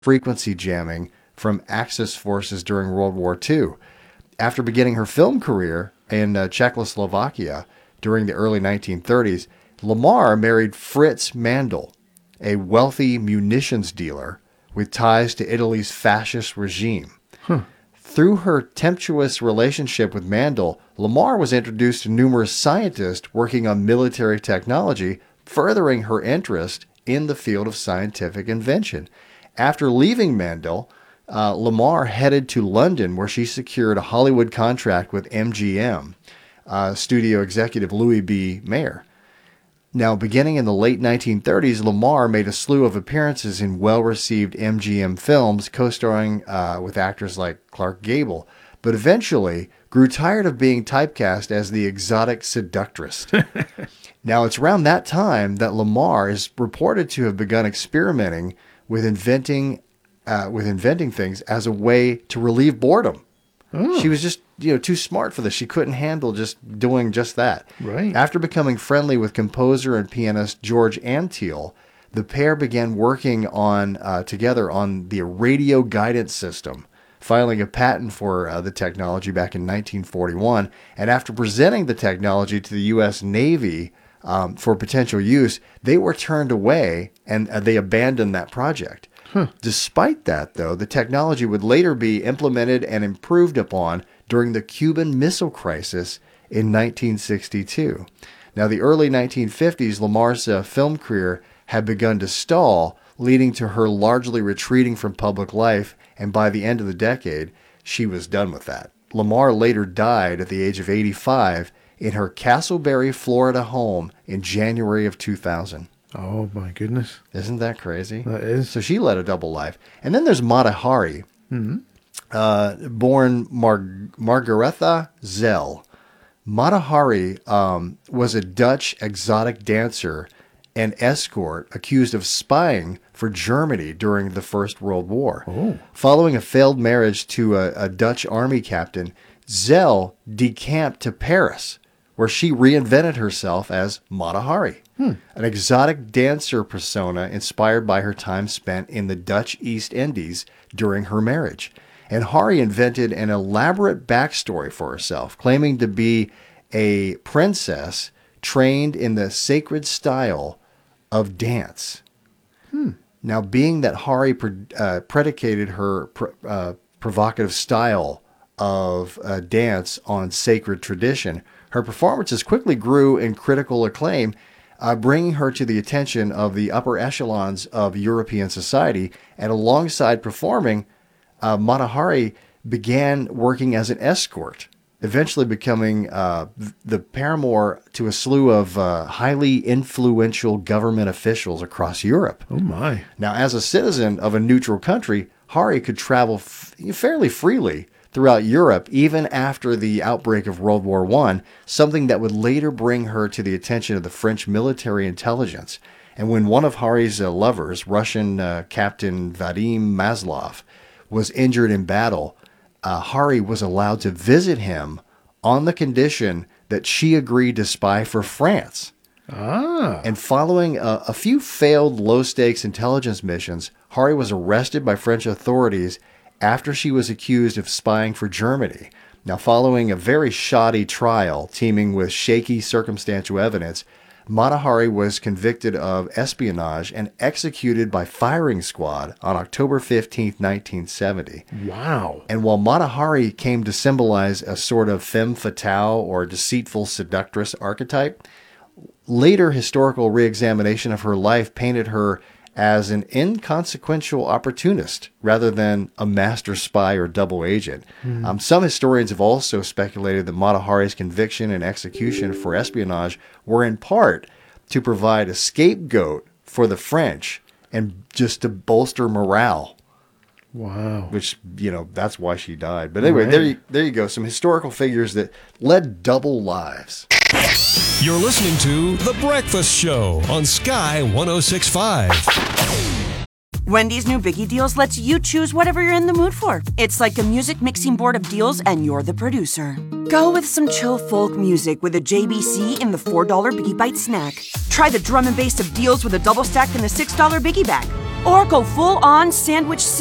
frequency jamming from Axis forces during World War II. After beginning her film career in Czechoslovakia during the early 1930s, Lamar married Fritz Mandl, a wealthy munitions dealer with ties to Italy's fascist regime. Through her tempestuous relationship with Mandl, Lamar was introduced to numerous scientists working on military technology, furthering her interest in the field of scientific invention. After leaving Mandl, Lamar headed to London, where she secured a Hollywood contract with MGM, studio executive Louis B. Mayer. Now, beginning in the late 1930s, Lamar made a slew of appearances in well-received MGM films, co-starring with actors like Clark Gable, but eventually grew tired of being typecast as the exotic seductress. Now, it's around that time that Lamar is reported to have begun experimenting with inventing things as a way to relieve boredom. She was just, too smart for this. She couldn't handle just doing just that. Right. After becoming friendly with composer and pianist George Antheil, the pair began working together on the radio guidance system, filing a patent for the technology back in 1941. And after presenting the technology to the U.S. Navy for potential use, they were turned away and they abandoned that project. Despite that, though, the technology would later be implemented and improved upon during the Cuban Missile Crisis in 1962. Now, the early 1950s, Lamar's film career had begun to stall, leading to her largely retreating from public life, and by the end of the decade, she was done with that. Lamar later died at the age of 85 in her Castleberry, Florida home in January of 2000. Oh, my goodness. Isn't that crazy? That is. So she led a double life. And then there's Mata Hari, born Margaretha Zell. Mata Hari was a Dutch exotic dancer and escort accused of spying for Germany during the First World War. Oh. Following a failed marriage to a Dutch army captain, Zell decamped to Paris, where she reinvented herself as Mata Hari, an exotic dancer persona inspired by her time spent in the Dutch East Indies during her marriage. And Hari invented an elaborate backstory for herself, claiming to be a princess trained in the sacred style of dance. Now, being that Hari predicated her provocative style of dance on sacred tradition, her performances quickly grew in critical acclaim, bringing her to the attention of the upper echelons of European society. And alongside performing, Mata Hari began working as an escort, eventually becoming the paramour to a slew of highly influential government officials across Europe. Oh, my. Now, as a citizen of a neutral country, Hari could travel fairly freely throughout Europe, even after the outbreak of World War I, something that would later bring her to the attention of the French military intelligence. And when one of Hari's lovers, Russian Captain Vadim Maslov, was injured in battle, Hari was allowed to visit him on the condition that she agreed to spy for France. And following a few failed low-stakes intelligence missions, Hari was arrested by French authorities after she was accused of spying for Germany. Now, following a very shoddy trial teeming with shaky circumstantial evidence, Mata Hari was convicted of espionage and executed by firing squad on October 15, 1970. Wow. And while Mata Hari came to symbolize a sort of femme fatale or deceitful seductress archetype, later historical reexamination of her life painted her as an inconsequential opportunist rather than a master spy or double agent. Some historians have also speculated that Mata Hari's conviction and execution for espionage were in part to provide a scapegoat for the French and just to bolster morale. Wow. Which, that's why she died. But anyway, there you go. Some historical figures that led double lives. You're listening to The Breakfast Show on Sky 106.5. Wendy's new Biggie Deals lets you choose whatever you're in the mood for. It's like a music mixing board of deals, and you're the producer. Go with some chill folk music with a JBC in the $4 Biggie Bite snack. Try the drum and bass of deals with a double stack in the $6 Biggie bag. Or go full on sandwich